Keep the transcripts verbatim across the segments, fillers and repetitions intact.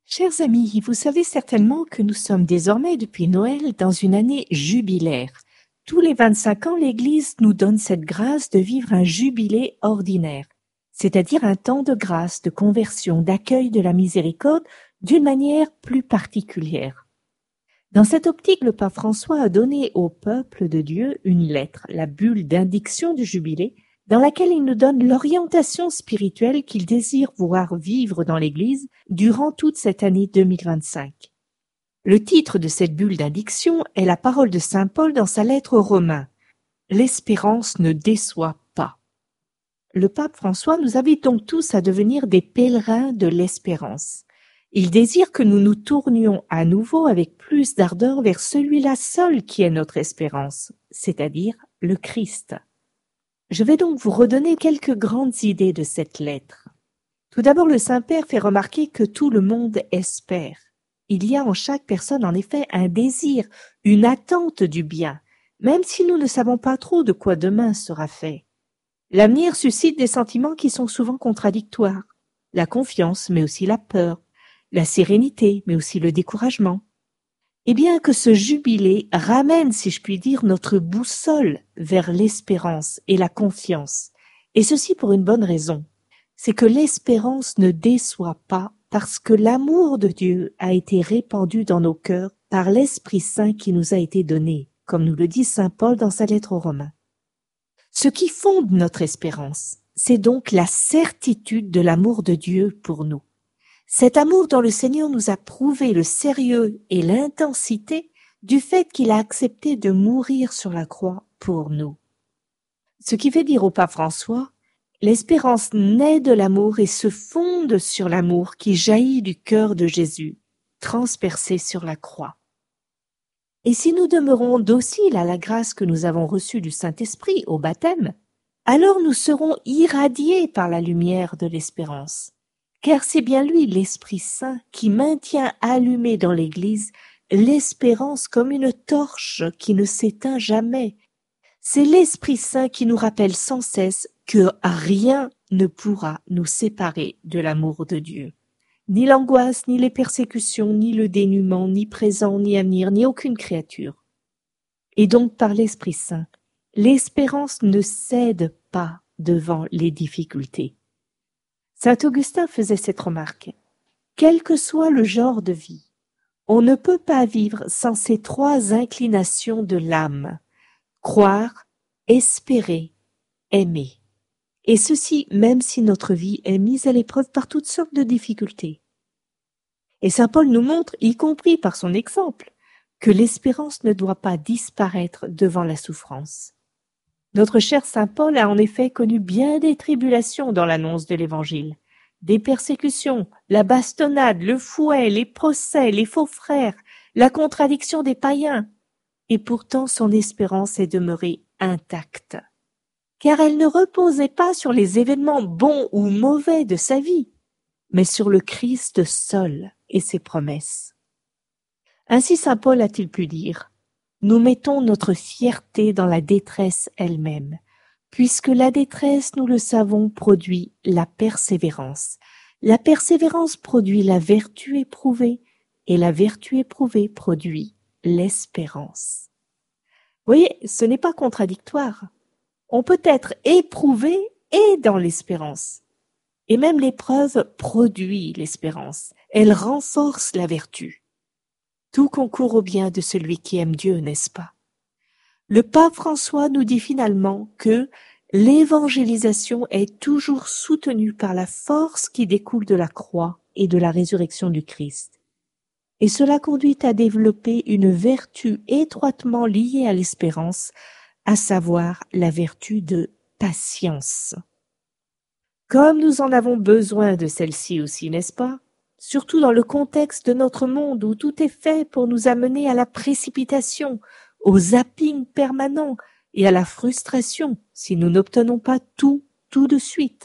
Chers amis, vous savez certainement que nous sommes désormais depuis Noël dans une année jubilaire. Tous les vingt-cinq ans, l'Église nous donne cette grâce de vivre un jubilé ordinaire, c'est-à-dire un temps de grâce, de conversion, d'accueil de la miséricorde d'une manière plus particulière. Dans cette optique, le pape François a donné au peuple de Dieu une lettre, la bulle d'indiction du jubilé, dans laquelle il nous donne l'orientation spirituelle qu'il désire voir vivre dans l'Église durant toute cette année deux mille vingt-cinq. Le titre de cette bulle d'indiction est la parole de saint Paul dans sa lettre aux Romains. L'espérance ne déçoit pas. Le pape François nous invite donc tous à devenir des pèlerins de l'espérance. Il désire que nous nous tournions à nouveau avec plus d'ardeur vers celui-là seul qui est notre espérance, c'est-à-dire le Christ. Je vais donc vous redonner quelques grandes idées de cette lettre. Tout d'abord, le Saint-Père fait remarquer que tout le monde espère. Il y a en chaque personne en effet un désir, une attente du bien, même si nous ne savons pas trop de quoi demain sera fait. L'avenir suscite des sentiments qui sont souvent contradictoires. La confiance, mais aussi la peur, la sérénité, mais aussi le découragement. Et bien que ce jubilé ramène, si je puis dire, notre boussole vers l'espérance et la confiance, et ceci pour une bonne raison, c'est que l'espérance ne déçoit pas parce que l'amour de Dieu a été répandu dans nos cœurs par l'Esprit Saint qui nous a été donné, comme nous le dit saint Paul dans sa lettre aux Romains. Ce qui fonde notre espérance, c'est donc la certitude de l'amour de Dieu pour nous. Cet amour dont le Seigneur nous a prouvé le sérieux et l'intensité du fait qu'il a accepté de mourir sur la croix pour nous. Ce qui fait dire au pape François, l'espérance naît de l'amour et se fonde sur l'amour qui jaillit du cœur de Jésus, transpercé sur la croix. Et si nous demeurons dociles à la grâce que nous avons reçue du Saint-Esprit au baptême, alors nous serons irradiés par la lumière de l'espérance. Car c'est bien lui, l'Esprit Saint, qui maintient allumée dans l'Église l'espérance comme une torche qui ne s'éteint jamais. C'est l'Esprit Saint qui nous rappelle sans cesse que rien ne pourra nous séparer de l'amour de Dieu. Ni l'angoisse, ni les persécutions, ni le dénuement, ni présent, ni avenir, ni aucune créature. Et donc par l'Esprit Saint, l'espérance ne cède pas devant les difficultés. Saint Augustin faisait cette remarque. Quel que soit le genre de vie, on ne peut pas vivre sans ces trois inclinations de l'âme. Croire, espérer, aimer. Et ceci même si notre vie est mise à l'épreuve par toutes sortes de difficultés. Et saint Paul nous montre, y compris par son exemple, que l'espérance ne doit pas disparaître devant la souffrance. Notre cher saint Paul a en effet connu bien des tribulations dans l'annonce de l'Évangile, des persécutions, la bastonnade, le fouet, les procès, les faux frères, la contradiction des païens, et pourtant son espérance est demeurée intacte, car elle ne reposait pas sur les événements bons ou mauvais de sa vie, mais sur le Christ seul et ses promesses. Ainsi saint Paul a-t-il pu dire: nous mettons notre fierté dans la détresse elle-même, puisque la détresse, nous le savons, produit la persévérance. La persévérance produit la vertu éprouvée, et la vertu éprouvée produit l'espérance. Vous voyez, ce n'est pas contradictoire. On peut être éprouvé et dans l'espérance. Et même l'épreuve produit l'espérance. Elle renforce la vertu. Tout concourt au bien de celui qui aime Dieu, n'est-ce pas? Le pape François nous dit finalement que l'évangélisation est toujours soutenue par la force qui découle de la croix et de la résurrection du Christ. Et cela conduit à développer une vertu étroitement liée à l'espérance, à savoir la vertu de patience. Comme nous en avons besoin de celle-ci aussi, n'est-ce pas? Surtout dans le contexte de notre monde où tout est fait pour nous amener à la précipitation, au zapping permanent et à la frustration si nous n'obtenons pas tout, tout de suite.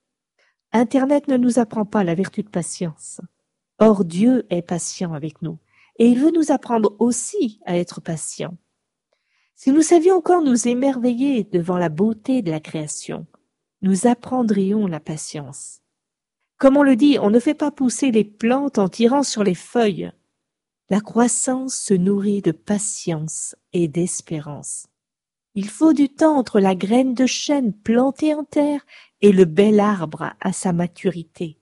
Internet ne nous apprend pas la vertu de patience. Or Dieu est patient avec nous et il veut nous apprendre aussi à être patients. Si nous savions encore nous émerveiller devant la beauté de la création, nous apprendrions la patience. Comme on le dit, on ne fait pas pousser les plantes en tirant sur les feuilles. La croissance se nourrit de patience et d'espérance. Il faut du temps entre la graine de chêne plantée en terre et le bel arbre à sa maturité.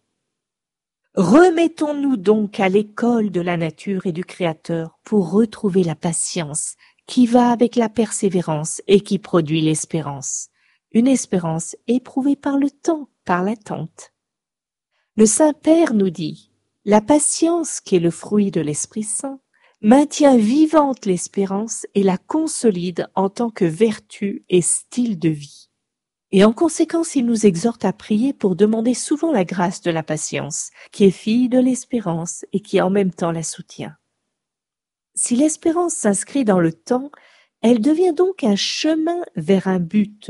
Remettons-nous donc à l'école de la nature et du Créateur pour retrouver la patience qui va avec la persévérance et qui produit l'espérance. Une espérance éprouvée par le temps, par l'attente. Le Saint-Père nous dit, la patience qui est le fruit de l'Esprit Saint maintient vivante l'espérance et la consolide en tant que vertu et style de vie. Et en conséquence, il nous exhorte à prier pour demander souvent la grâce de la patience, qui est fille de l'espérance et qui en même temps la soutient. Si l'espérance s'inscrit dans le temps, elle devient donc un chemin vers un but.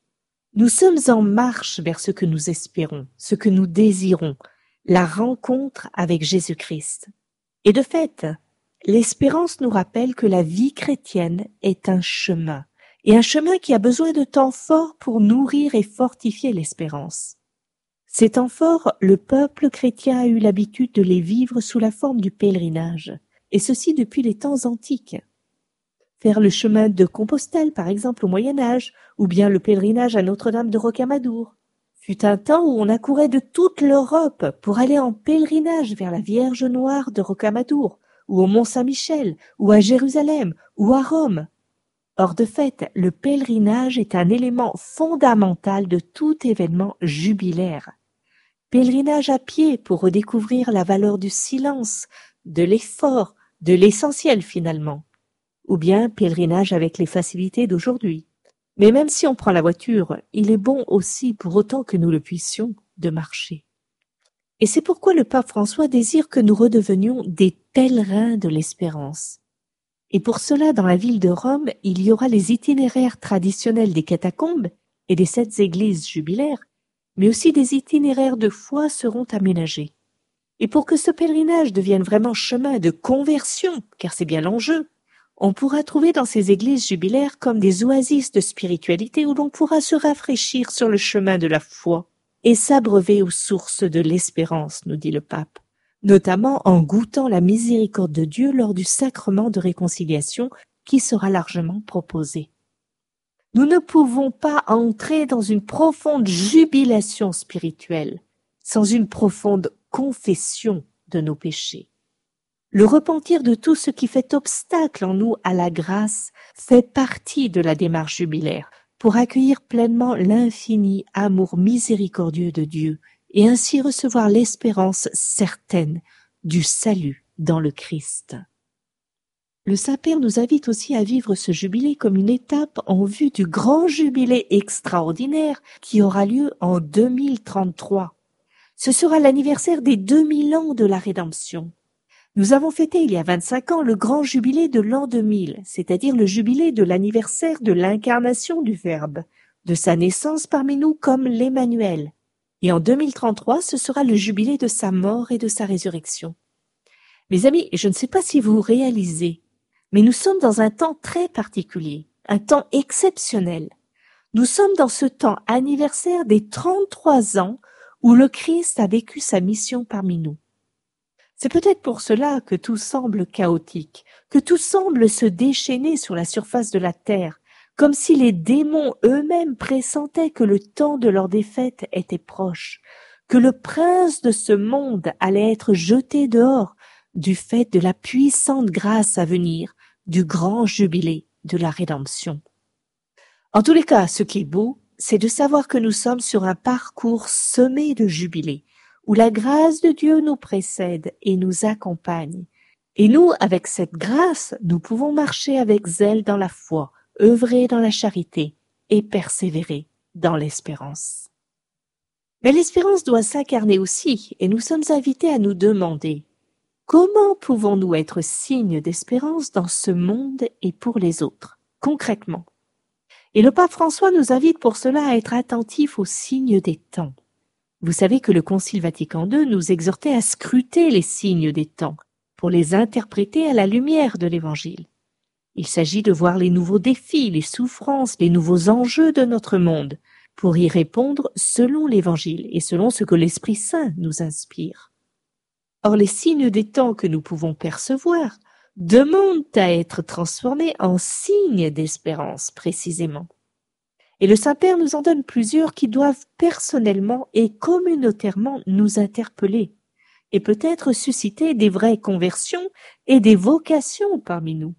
Nous sommes en marche vers ce que nous espérons, ce que nous désirons, la rencontre avec Jésus-Christ. Et de fait, l'espérance nous rappelle que la vie chrétienne est un chemin, et un chemin qui a besoin de temps forts pour nourrir et fortifier l'espérance. Ces temps forts, le peuple chrétien a eu l'habitude de les vivre sous la forme du pèlerinage, et ceci depuis les temps antiques. Faire le chemin de Compostelle, par exemple, au Moyen-Âge, ou bien le pèlerinage à Notre-Dame de Rocamadour, fut un temps où on accourait de toute l'Europe pour aller en pèlerinage vers la Vierge Noire de Rocamadour, ou au Mont-Saint-Michel, ou à Jérusalem, ou à Rome. Or de fait, le pèlerinage est un élément fondamental de tout événement jubilaire. Pèlerinage à pied pour redécouvrir la valeur du silence, de l'effort, de l'essentiel finalement. Ou bien pèlerinage avec les facilités d'aujourd'hui. Mais même si on prend la voiture, il est bon aussi, pour autant que nous le puissions, de marcher. Et c'est pourquoi le pape François désire que nous redevenions des pèlerins de l'espérance. Et pour cela, dans la ville de Rome, il y aura les itinéraires traditionnels des catacombes et des sept églises jubilaires, mais aussi des itinéraires de foi seront aménagés. Et pour que ce pèlerinage devienne vraiment chemin de conversion, car c'est bien l'enjeu, on pourra trouver dans ces églises jubilaires comme des oasis de spiritualité où l'on pourra se rafraîchir sur le chemin de la foi et s'abreuver aux sources de l'espérance, nous dit le pape, notamment en goûtant la miséricorde de Dieu lors du sacrement de réconciliation qui sera largement proposé. Nous ne pouvons pas entrer dans une profonde jubilation spirituelle sans une profonde confession de nos péchés. Le repentir de tout ce qui fait obstacle en nous à la grâce fait partie de la démarche jubilaire pour accueillir pleinement l'infini amour miséricordieux de Dieu et ainsi recevoir l'espérance certaine du salut dans le Christ. Le Saint-Père nous invite aussi à vivre ce jubilé comme une étape en vue du grand jubilé extraordinaire qui aura lieu en deux mille trente-trois. Ce sera l'anniversaire des deux mille ans de la rédemption. Nous avons fêté il y a vingt-cinq ans le grand jubilé de l'an deux mille, c'est-à-dire le jubilé de l'anniversaire de l'incarnation du Verbe, de sa naissance parmi nous comme l'Emmanuel. Et en deux mille trente-trois, ce sera le jubilé de sa mort et de sa résurrection. Mes amis, je ne sais pas si vous réalisez, mais nous sommes dans un temps très particulier, un temps exceptionnel. Nous sommes dans ce temps anniversaire des trente-trois ans où le Christ a vécu sa mission parmi nous. C'est peut-être pour cela que tout semble chaotique, que tout semble se déchaîner sur la surface de la terre, comme si les démons eux-mêmes pressentaient que le temps de leur défaite était proche, que le prince de ce monde allait être jeté dehors du fait de la puissante grâce à venir, du grand jubilé de la rédemption. En tous les cas, ce qui est beau, c'est de savoir que nous sommes sur un parcours semé de jubilés, où la grâce de Dieu nous précède et nous accompagne. Et nous, avec cette grâce, nous pouvons marcher avec zèle dans la foi, œuvrer dans la charité et persévérer dans l'espérance. Mais l'espérance doit s'incarner aussi, et nous sommes invités à nous demander comment pouvons-nous être signes d'espérance dans ce monde et pour les autres, concrètement. Et le pape François nous invite pour cela à être attentifs aux signes des temps. Vous savez que le Concile Vatican deux nous exhortait à scruter les signes des temps pour les interpréter à la lumière de l'Évangile. Il s'agit de voir les nouveaux défis, les souffrances, les nouveaux enjeux de notre monde pour y répondre selon l'Évangile et selon ce que l'Esprit Saint nous inspire. Or, les signes des temps que nous pouvons percevoir demandent à être transformés en signes d'espérance, précisément. Et le Saint-Père nous en donne plusieurs qui doivent personnellement et communautairement nous interpeller et peut-être susciter des vraies conversions et des vocations parmi nous.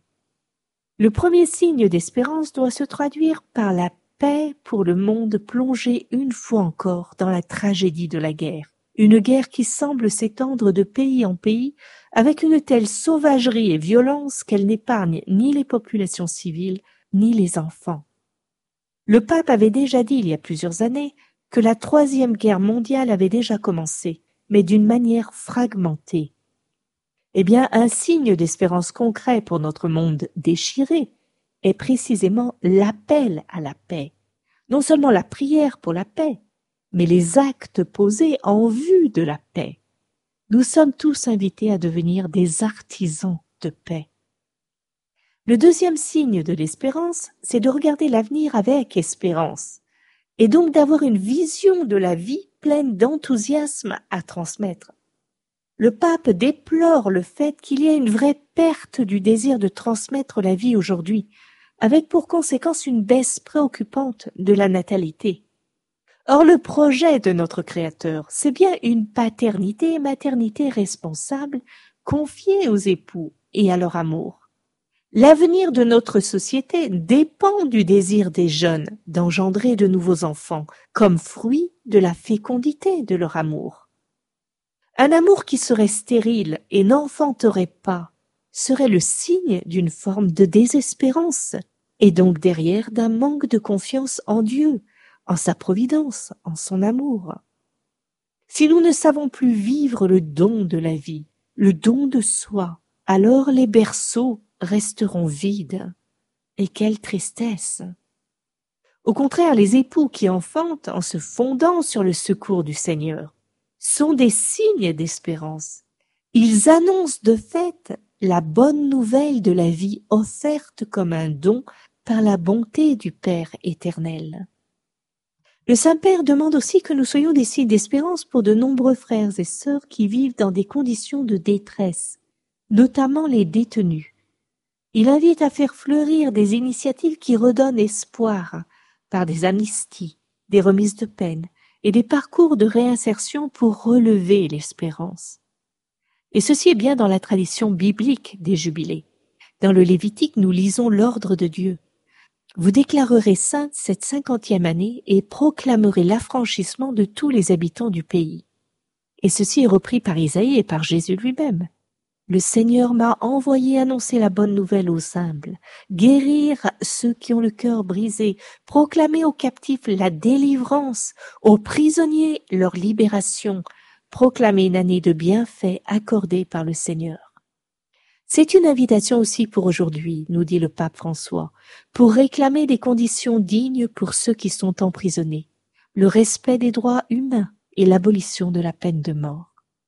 Le premier signe d'espérance doit se traduire par la paix pour le monde plongé une fois encore dans la tragédie de la guerre. Une guerre qui semble s'étendre de pays en pays avec une telle sauvagerie et violence qu'elle n'épargne ni les populations civiles ni les enfants. Le pape avait déjà dit il y a plusieurs années que la troisième guerre mondiale avait déjà commencé, mais d'une manière fragmentée. Eh bien, un signe d'espérance concret pour notre monde déchiré est précisément l'appel à la paix. Non seulement la prière pour la paix, mais les actes posés en vue de la paix. Nous sommes tous invités à devenir des artisans de paix. Le deuxième signe de l'espérance, c'est de regarder l'avenir avec espérance, et donc d'avoir une vision de la vie pleine d'enthousiasme à transmettre. Le pape déplore le fait qu'il y ait une vraie perte du désir de transmettre la vie aujourd'hui, avec pour conséquence une baisse préoccupante de la natalité. Or, le projet de notre Créateur, c'est bien une paternité et maternité responsable confiée aux époux et à leur amour. L'avenir de notre société dépend du désir des jeunes d'engendrer de nouveaux enfants, comme fruit de la fécondité de leur amour. Un amour qui serait stérile et n'enfanterait pas serait le signe d'une forme de désespérance, et donc derrière d'un manque de confiance en Dieu, en sa providence, en son amour. Si nous ne savons plus vivre le don de la vie, le don de soi, alors les berceaux resteront vides. Et quelle tristesse! Au contraire, les époux qui enfantent en se fondant sur le secours du Seigneur sont des signes d'espérance. Ils annoncent de fait la bonne nouvelle de la vie offerte comme un don par la bonté du Père éternel. Le Saint-Père demande aussi que nous soyons des signes d'espérance pour de nombreux frères et sœurs qui vivent dans des conditions de détresse, notamment les détenus. Il invite à faire fleurir des initiatives qui redonnent espoir par des amnisties, des remises de peine et des parcours de réinsertion pour relever l'espérance. Et ceci est bien dans la tradition biblique des jubilés. Dans le Lévitique, nous lisons l'ordre de Dieu. Vous déclarerez sainte cette cinquantième année et proclamerez l'affranchissement de tous les habitants du pays. Et ceci est repris par Isaïe et par Jésus lui-même. Le Seigneur m'a envoyé annoncer la bonne nouvelle aux humbles, guérir ceux qui ont le cœur brisé, proclamer aux captifs la délivrance, aux prisonniers leur libération, proclamer une année de bienfaits accordée par le Seigneur. C'est une invitation aussi pour aujourd'hui, nous dit le pape François, pour réclamer des conditions dignes pour ceux qui sont emprisonnés, le respect des droits humains et l'abolition de la peine de mort.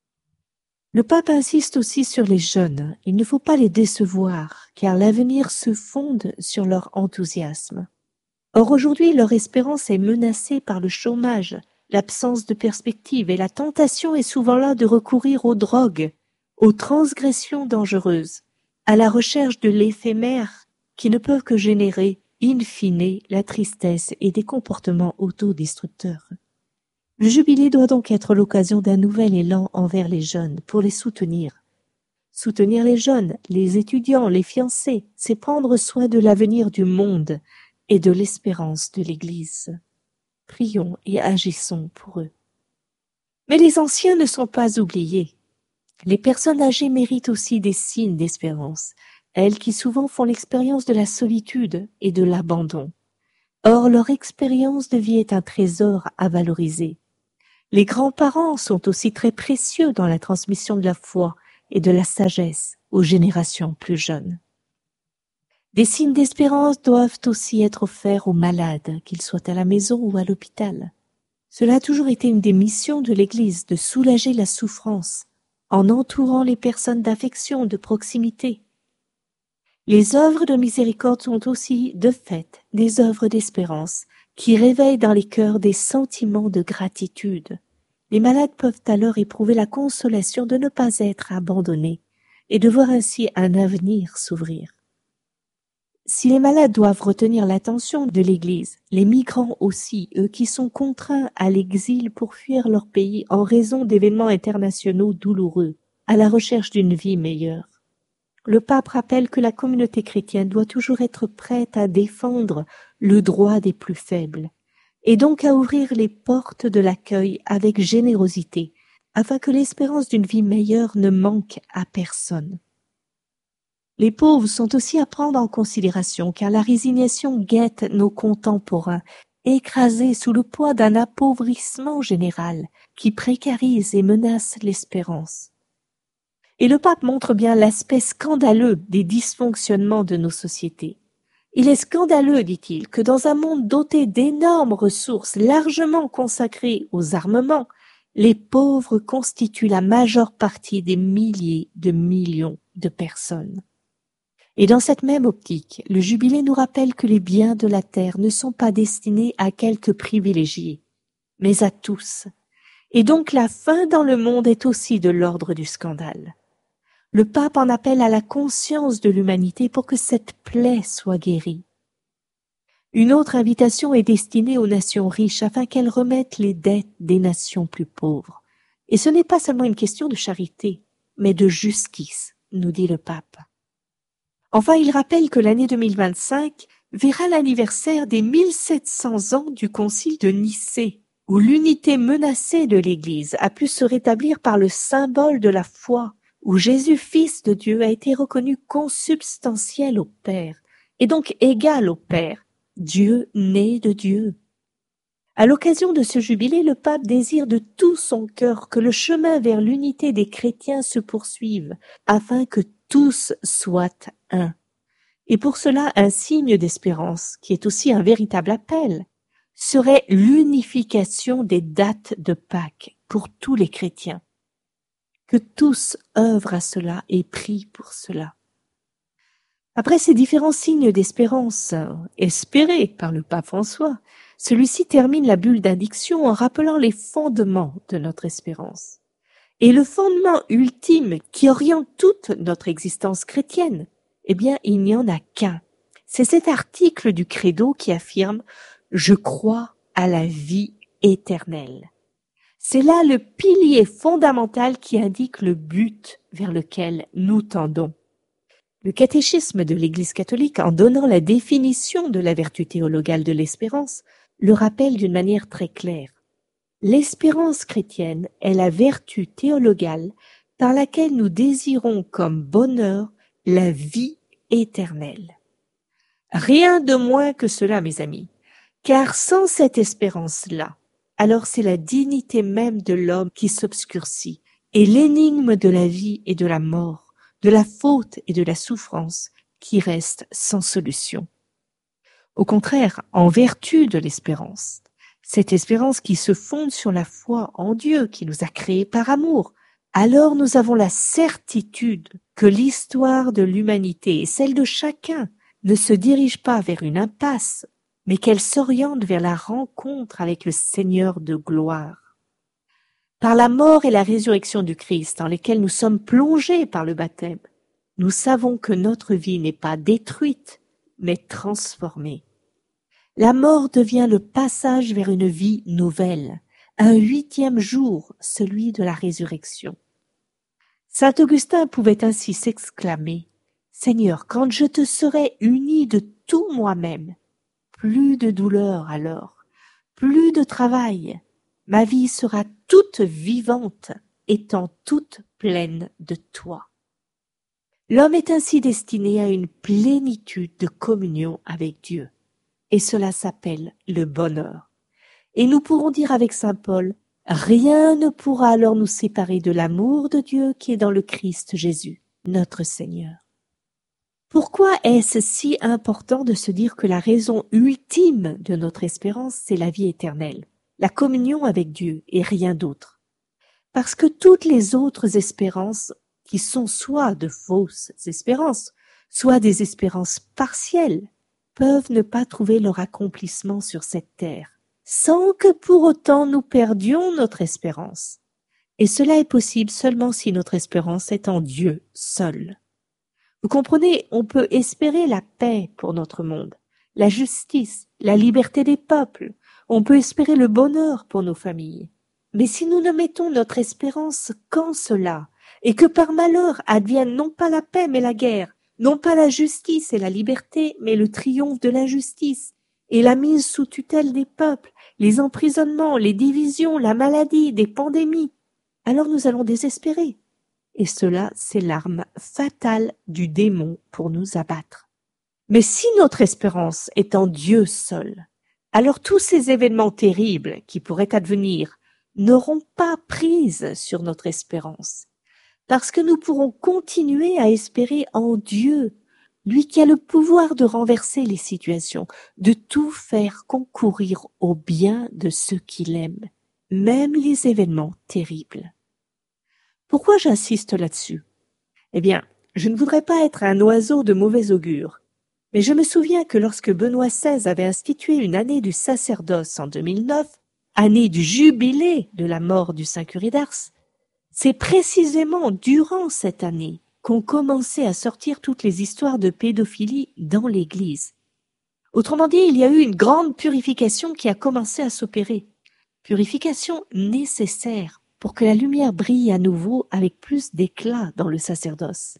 Le pape insiste aussi sur les jeunes. Il ne faut pas les décevoir, car l'avenir se fonde sur leur enthousiasme. Or aujourd'hui, leur espérance est menacée par le chômage, l'absence de perspective, et la tentation est souvent là de recourir aux drogues, aux transgressions dangereuses, à la recherche de l'éphémère qui ne peuvent que générer, in fine, la tristesse et des comportements autodestructeurs. Le jubilé doit donc être l'occasion d'un nouvel élan envers les jeunes pour les soutenir. Soutenir les jeunes, les étudiants, les fiancés, c'est prendre soin de l'avenir du monde et de l'espérance de l'Église. Prions et agissons pour eux. Mais les anciens ne sont pas oubliés. Les personnes âgées méritent aussi des signes d'espérance, elles qui souvent font l'expérience de la solitude et de l'abandon. Or, leur expérience de vie est un trésor à valoriser. Les grands-parents sont aussi très précieux dans la transmission de la foi et de la sagesse aux générations plus jeunes. Des signes d'espérance doivent aussi être offerts aux malades, qu'ils soient à la maison ou à l'hôpital. Cela a toujours été une des missions de l'Église de soulager la souffrance en entourant les personnes d'affection, de proximité. Les œuvres de miséricorde sont aussi, de fait, des œuvres d'espérance qui réveille dans les cœurs des sentiments de gratitude. Les malades peuvent alors éprouver la consolation de ne pas être abandonnés et de voir ainsi un avenir s'ouvrir. Si les malades doivent retenir l'attention de l'Église, les migrants aussi, eux qui sont contraints à l'exil pour fuir leur pays en raison d'événements internationaux douloureux, à la recherche d'une vie meilleure. Le pape rappelle que la communauté chrétienne doit toujours être prête à défendre le droit des plus faibles, et donc à ouvrir les portes de l'accueil avec générosité, afin que l'espérance d'une vie meilleure ne manque à personne. Les pauvres sont aussi à prendre en considération, car la résignation guette nos contemporains, écrasés sous le poids d'un appauvrissement général qui précarise et menace l'espérance. Et le pape montre bien l'aspect scandaleux des dysfonctionnements de nos sociétés. Il est scandaleux, dit-il, que dans un monde doté d'énormes ressources largement consacrées aux armements, les pauvres constituent la majeure partie des milliers de millions de personnes. Et dans cette même optique, le jubilé nous rappelle que les biens de la terre ne sont pas destinés à quelques privilégiés, mais à tous. Et donc la faim dans le monde est aussi de l'ordre du scandale. Le pape en appelle à la conscience de l'humanité pour que cette plaie soit guérie. Une autre invitation est destinée aux nations riches afin qu'elles remettent les dettes des nations plus pauvres. Et ce n'est pas seulement une question de charité, mais de justice, nous dit le pape. Enfin, il rappelle que l'année deux mille vingt-cinq verra l'anniversaire des mille sept cents ans du concile de Nicée, où l'unité menacée de l'Église a pu se rétablir par le symbole de la foi, où Jésus, Fils de Dieu, a été reconnu consubstantiel au Père, et donc égal au Père, Dieu né de Dieu. À l'occasion de ce jubilé, le pape désire de tout son cœur que le chemin vers l'unité des chrétiens se poursuive, afin que tous soient un. Et pour cela, un signe d'espérance, qui est aussi un véritable appel, serait l'unification des dates de Pâques pour tous les chrétiens. Que tous œuvrent à cela et prient pour cela. Après ces différents signes d'espérance espérés par le pape François, celui-ci termine la bulle d'indiction en rappelant les fondements de notre espérance. Et le fondement ultime qui oriente toute notre existence chrétienne, eh bien, il n'y en a qu'un. C'est cet article du Credo qui affirme « Je crois à la vie éternelle ». C'est là le pilier fondamental qui indique le but vers lequel nous tendons. Le catéchisme de l'Église catholique, en donnant la définition de la vertu théologale de l'espérance, le rappelle d'une manière très claire. L'espérance chrétienne est la vertu théologale par laquelle nous désirons comme bonheur la vie éternelle. Rien de moins que cela, mes amis, car sans cette espérance-là, alors c'est la dignité même de l'homme qui s'obscurcit, et l'énigme de la vie et de la mort, de la faute et de la souffrance qui reste sans solution. Au contraire, en vertu de l'espérance, cette espérance qui se fonde sur la foi en Dieu qui nous a créés par amour, alors nous avons la certitude que l'histoire de l'humanité et celle de chacun ne se dirige pas vers une impasse, mais qu'elle s'oriente vers la rencontre avec le Seigneur de gloire. Par la mort et la résurrection du Christ, dans lesquelles nous sommes plongés par le baptême, nous savons que notre vie n'est pas détruite, mais transformée. La mort devient le passage vers une vie nouvelle, un huitième jour, celui de la résurrection. Saint Augustin pouvait ainsi s'exclamer « Seigneur, quand je te serai uni de tout moi-même, plus de douleur alors, plus de travail, ma vie sera toute vivante, étant toute pleine de toi. » L'homme est ainsi destiné à une plénitude de communion avec Dieu, et cela s'appelle le bonheur. Et nous pourrons dire avec saint Paul, « Rien ne pourra alors nous séparer de l'amour de Dieu qui est dans le Christ Jésus, notre Seigneur. » Pourquoi est-ce si important de se dire que la raison ultime de notre espérance, c'est la vie éternelle, la communion avec Dieu et rien d'autre? Parce que toutes les autres espérances, qui sont soit de fausses espérances, soit des espérances partielles, peuvent ne pas trouver leur accomplissement sur cette terre, sans que pour autant nous perdions notre espérance. Et cela est possible seulement si notre espérance est en Dieu seul. Vous comprenez, on peut espérer la paix pour notre monde, la justice, la liberté des peuples, on peut espérer le bonheur pour nos familles. Mais si nous ne mettons notre espérance qu'en cela, et que par malheur advienne non pas la paix mais la guerre, non pas la justice et la liberté mais le triomphe de l'injustice, et la mise sous tutelle des peuples, les emprisonnements, les divisions, la maladie, des pandémies, alors nous allons désespérer. Et cela, c'est l'arme fatale du démon pour nous abattre. Mais si notre espérance est en Dieu seul, alors tous ces événements terribles qui pourraient advenir n'auront pas prise sur notre espérance, parce que nous pourrons continuer à espérer en Dieu, lui qui a le pouvoir de renverser les situations, de tout faire concourir au bien de ceux qu'il aime, même les événements terribles. Pourquoi j'insiste là-dessus? Eh bien, je ne voudrais pas être un oiseau de mauvais augure, mais je me souviens que lorsque Benoît seize avait institué une année du sacerdoce en deux mille neuf, année du jubilé de la mort du Saint Curé d'Ars, c'est précisément durant cette année qu'ont commencé à sortir toutes les histoires de pédophilie dans l'Église. Autrement dit, il y a eu une grande purification qui a commencé à s'opérer. Purification nécessaire pour que la lumière brille à nouveau avec plus d'éclat dans le sacerdoce.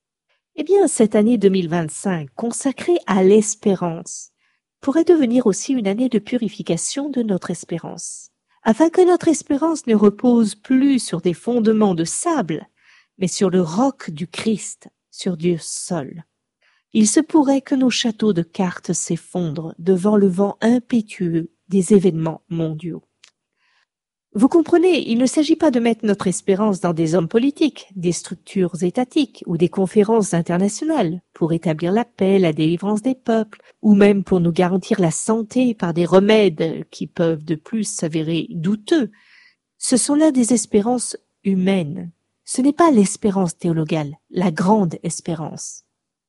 Eh bien, cette année deux mille vingt-cinq, consacrée à l'espérance, pourrait devenir aussi une année de purification de notre espérance, afin que notre espérance ne repose plus sur des fondements de sable, mais sur le roc du Christ, sur Dieu seul. Il se pourrait que nos châteaux de cartes s'effondrent devant le vent impétueux des événements mondiaux. Vous comprenez, il ne s'agit pas de mettre notre espérance dans des hommes politiques, des structures étatiques ou des conférences internationales pour établir la paix, la délivrance des peuples, ou même pour nous garantir la santé par des remèdes qui peuvent de plus s'avérer douteux. Ce sont là des espérances humaines. Ce n'est pas l'espérance théologale, la grande espérance.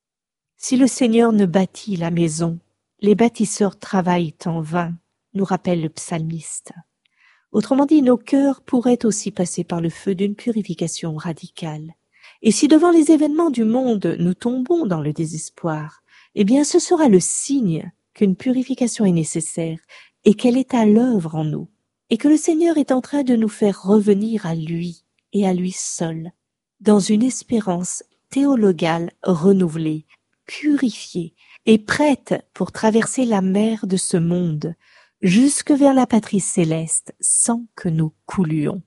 Si le Seigneur ne bâtit la maison, les bâtisseurs travaillent en vain, nous rappelle le psalmiste. Autrement dit, nos cœurs pourraient aussi passer par le feu d'une purification radicale. Et si devant les événements du monde nous tombons dans le désespoir, eh bien ce sera le signe qu'une purification est nécessaire et qu'elle est à l'œuvre en nous, et que le Seigneur est en train de nous faire revenir à lui et à lui seul, dans une espérance théologale renouvelée, purifiée et prête pour traverser la mer de ce monde, jusque vers la patrie céleste, sans que nous coulions.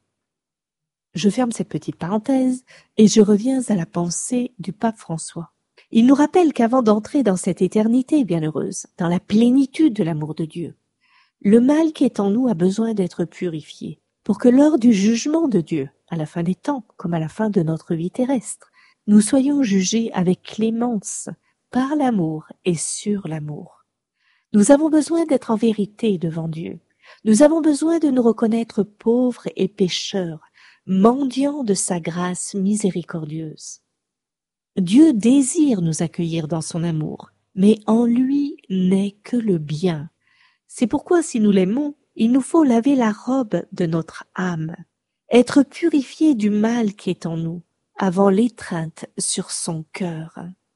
Je ferme cette petite parenthèse et je reviens à la pensée du pape François. Il nous rappelle qu'avant d'entrer dans cette éternité bienheureuse, dans la plénitude de l'amour de Dieu, le mal qui est en nous a besoin d'être purifié, pour que lors du jugement de Dieu, à la fin des temps, comme à la fin de notre vie terrestre, nous soyons jugés avec clémence, par l'amour et sur l'amour. Nous avons besoin d'être en vérité devant Dieu. Nous avons besoin de nous reconnaître pauvres et pécheurs, mendiants de sa grâce miséricordieuse. Dieu désire nous accueillir dans son amour, mais en lui n'est que le bien. C'est pourquoi si nous l'aimons, il nous faut laver la robe de notre âme, être purifiés du mal qui est en nous, avant l'étreinte sur son cœur.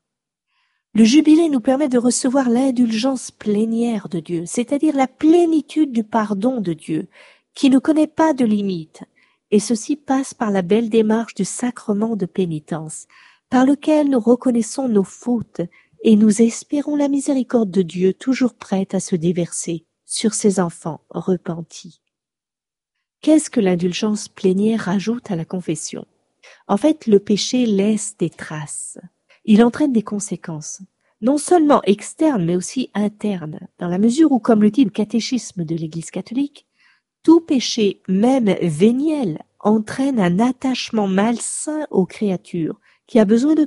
Le jubilé nous permet de recevoir l'indulgence plénière de Dieu, c'est-à-dire la plénitude du pardon de Dieu, qui ne connaît pas de limite, et ceci passe par la belle démarche du sacrement de pénitence, par lequel nous reconnaissons nos fautes et nous espérons la miséricorde de Dieu toujours prête à se déverser sur ses enfants repentis. Qu'est-ce que l'indulgence plénière rajoute à la confession? En fait, le péché laisse des traces. Il entraîne des conséquences, non seulement externes, mais aussi internes, dans la mesure où, comme le dit le catéchisme de l'Église catholique, tout péché, même véniel, entraîne un attachement malsain aux créatures, qui a besoin de